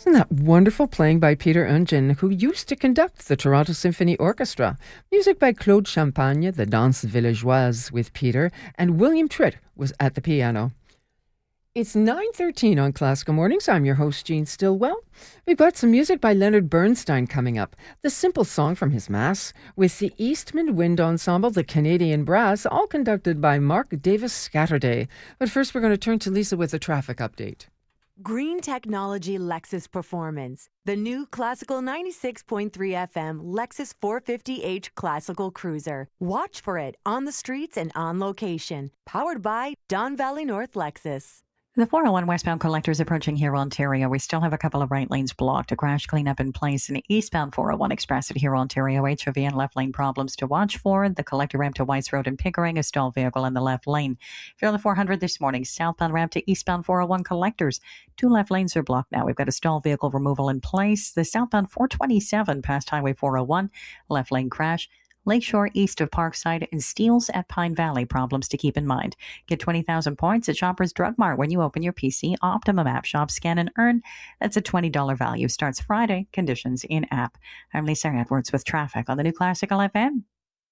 Isn't that wonderful playing by Peter Ungen, who used to conduct the Toronto Symphony Orchestra? Music by Claude Champagne, the Danse Villageoise with Peter, and William Tritt was at the piano. It's 9:13 on Classical Mornings. I'm your host, Jean Stillwell. We've got some music by Leonard Bernstein coming up. The Simple Song from his Mass, with the Eastman Wind Ensemble, the Canadian Brass, all conducted by Mark Davis Scatterday. But first, we're going to turn to Lisa with a traffic update. Green Technology Lexus Performance. The new classical 96.3 FM Lexus 450h Classical Cruiser. Watch for it on the streets and on location. Powered by Don Valley North Lexus. The 401 westbound collectors approaching here, Ontario. We still have a couple of right lanes blocked. A crash cleanup in place in the eastbound 401 express at here, Ontario. HOV and left lane problems to watch for. The collector ramp to Whites Road in Pickering, a stalled vehicle in the left lane. If you're on the 400 this morning, southbound ramp to eastbound 401 collectors. 2 left lanes are blocked now. We've got a stalled vehicle removal in place. The southbound 427 past Highway 401, left lane crash. Lakeshore east of Parkside and Steeles at Pine Valley. Problems to keep in mind. Get 20,000 points at Shoppers Drug Mart when you open your PC Optimum app. Shop, scan, and earn. That's a $20 value. Starts Friday. Conditions in app. I'm Lisa Edwards with traffic on the new Classical FM.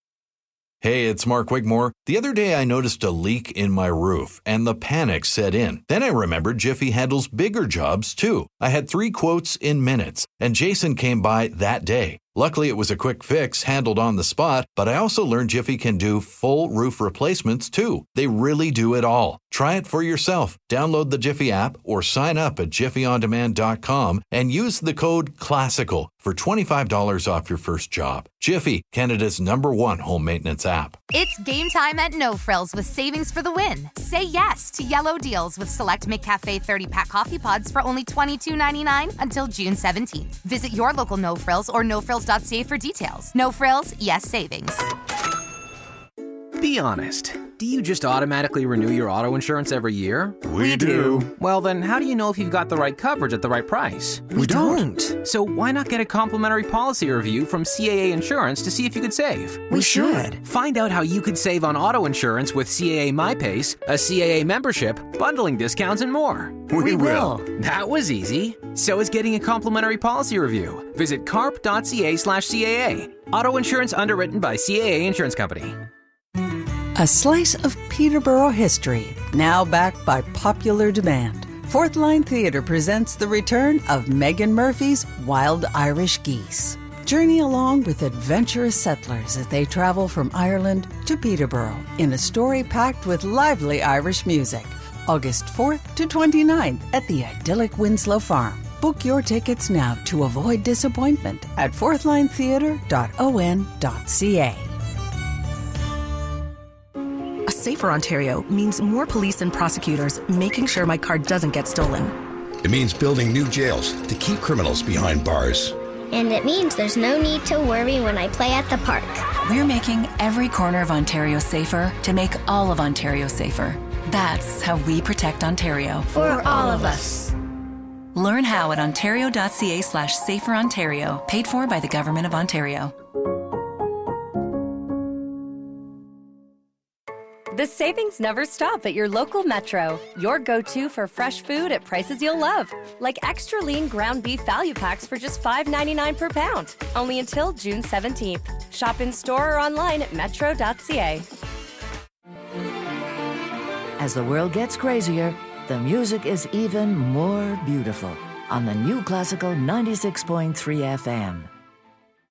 Hey, it's Mark Wigmore. The other day I noticed a leak in my roof and the panic set in. Then I remembered Jiffy handles bigger jobs too. I had 3 quotes in minutes and Jason came by that day. Luckily, it was a quick fix handled on the spot, but I also learned Jiffy can do full roof replacements too. They really do it all. Try it for yourself. Download the Jiffy app or sign up at jiffyondemand.com and use the code CLASSICAL for $25 off your first job. Jiffy, Canada's #1 home maintenance app. It's game time at No Frills with savings for the win. Say yes to yellow deals with select McCafe 30-pack coffee pods for only $22.99 until June 17th. Visit your local No Frills or nofrills.ca for details. No Frills, yes savings. Be honest. Do you just automatically renew your auto insurance every year? We do. Well, then how do you know if you've got the right coverage at the right price? We don't. So why not get a complimentary policy review from CAA Insurance to see if you could save? We should. Find out how you could save on auto insurance with CAA MyPace, a CAA membership, bundling discounts, and more. We will. That was easy. So is getting a complimentary policy review. Visit carp.ca/CAA. Auto insurance underwritten by CAA Insurance Company. A slice of Peterborough history, now backed by popular demand. Fourth Line Theatre presents the return of Megan Murphy's Wild Irish Geese. Journey along with adventurous settlers as they travel from Ireland to Peterborough in a story packed with lively Irish music. August 4th to 29th at the idyllic Winslow Farm. Book your tickets now to avoid disappointment at fourthlinetheatre.on.ca. A safer Ontario means more police and prosecutors making sure my car doesn't get stolen. It means building new jails to keep criminals behind bars. And it means there's no need to worry when I play at the park. We're making every corner of Ontario safer to make all of Ontario safer. That's how we protect Ontario. For all of us. Learn how at ontario.ca/saferontario, paid for by the Government of Ontario. The savings never stop at your local Metro. Your go-to for fresh food at prices you'll love. Like extra lean ground beef value packs for just $5.99 per pound. Only until June 17th. Shop in store or online at metro.ca. As the world gets crazier, the music is even more beautiful on the new Classical 96.3 FM.